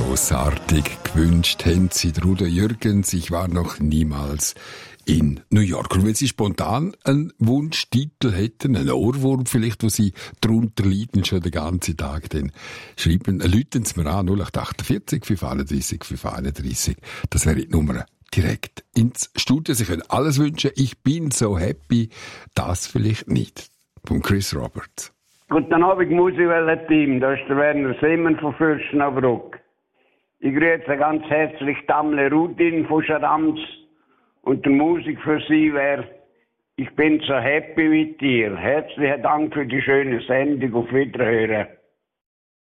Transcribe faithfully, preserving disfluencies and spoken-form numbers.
großartig gewünscht haben sie Ruder Jürgens. Ich war noch niemals in New York. Und wenn Sie spontan einen Wunschtitel hätten, einen Ohrwurm vielleicht, wo Sie drunter leiden, schon den ganzen Tag, dann schreiben, läuten Sie mir an, null acht achtundvierzig, fünf einunddreissig, fünf einunddreissig. Das wäre die Nummer direkt ins Studio. Sie können alles wünschen. Ich bin so happy. Das vielleicht nicht. Von Chris Roberts. Guten Abend, Musikwelle-Team. Das ist der Werner Seemann von Fürstenabruck. Ich grüße ganz herzlich Tamle Rudin von Schadams. Und die Musik für Sie wäre Ich bin so happy mit dir. Herzlichen Dank für die schöne Sendung. Auf Wiederhören.